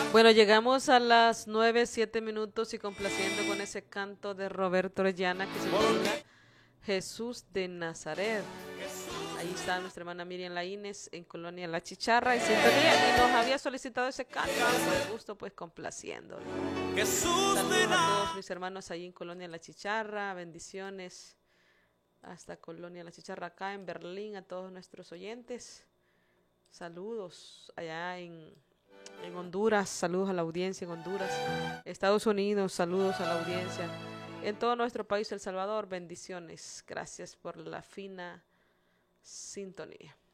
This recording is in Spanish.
Bueno, llegamos a las 9:07 y complaciendo con ese canto de Roberto Orellana que se titula Jesús de Nazaret. Ahí está nuestra hermana Miriam Laínez en Colonia La Chicharra y sintonía y nos había solicitado ese canto. Con gusto, pues complaciéndole. Saludos a todos mis hermanos ahí en Colonia La Chicharra, bendiciones hasta Colonia La Chicharra acá en Berlín, a todos nuestros oyentes. Saludos allá en Honduras, saludos a la audiencia en Honduras, Estados Unidos, saludos a la audiencia, en todo nuestro país, El Salvador, bendiciones, gracias por la fina sintonía.